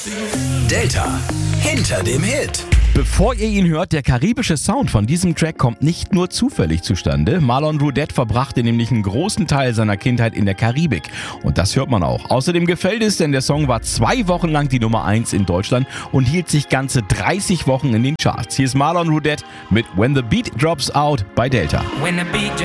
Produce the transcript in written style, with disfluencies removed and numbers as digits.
Delta hinter dem Hit. Bevor ihr ihn hört, der karibische Sound von diesem Track kommt nicht nur zufällig zustande. Marlon Roudette verbrachte nämlich einen großen Teil seiner Kindheit in der Karibik. Und das hört man auch. Außerdem gefällt es, denn der Song war 2 Wochen lang die Nummer 1 in Deutschland und hielt sich ganze 30 Wochen in den Charts. Hier ist Marlon Roudette mit When the Beat Drops Out bei Delta.